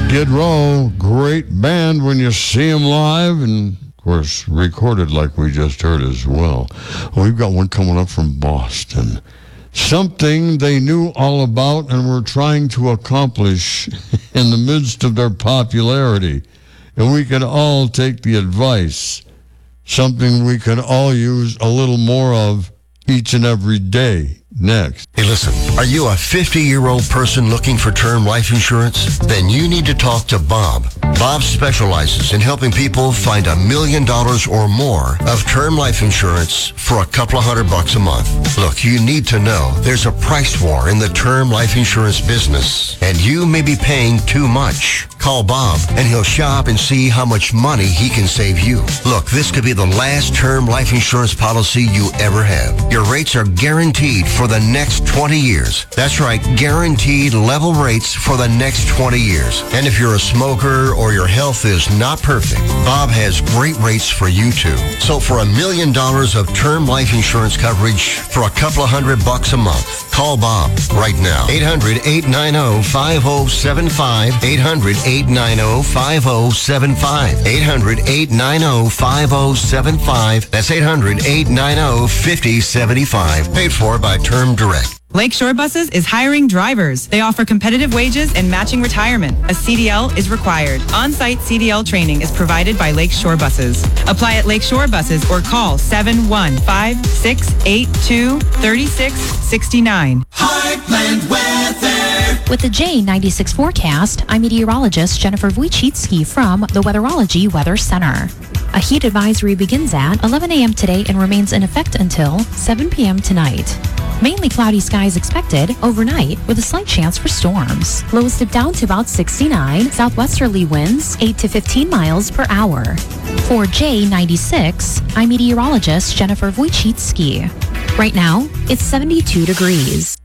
Skid Row, great band when you see them live, and of course recorded like we just heard as well. We've got one coming up from Boston. Something they knew all about and were trying to accomplish in the midst of their popularity. And we can all take the advice. Something we can all use a little more of each and every day. Next. Hey, listen, are you a 50-year-old person looking for term life insurance? Then you need to talk to Bob. Bob specializes in helping people find $1 million or more of term life insurance for a couple of $100 a month. Look, you need to know there's a price war in the term life insurance business, and you may be paying too much. Call Bob, and he'll shop and see how much money he can save you. Look, this could be the last term life insurance policy you ever have. Your rates are guaranteed for the next 20 years. That's right, guaranteed level rates for the next 20 years. And if you're a smoker or your health is not perfect, Bob has great rates for you too. So for $1 million of term life insurance coverage for a couple of $100 a month, call Bob right now. 800-890-5075. 800-890-5075. 800-890-5075. That's 800-890-5075. Paid for by Term Direct. Lakeshore Buses is hiring drivers. They offer competitive wages and matching retirement. A CDL is required. On-site CDL training is provided by Lakeshore Buses. Apply at Lakeshore Buses or call 715-682-3669. Heartland Weather. With the J96 forecast, I'm meteorologist Jennifer Wojcicki from the Weatherology Weather Center. A heat advisory begins at 11 a.m. today and remains in effect until 7 p.m. tonight. Mainly cloudy skies expected overnight with a slight chance for storms. Lows dip down to about 69. Southwesterly winds 8 to 15 miles per hour. For J96, I'm meteorologist Jennifer Wojcicki. Right now, it's 72 degrees.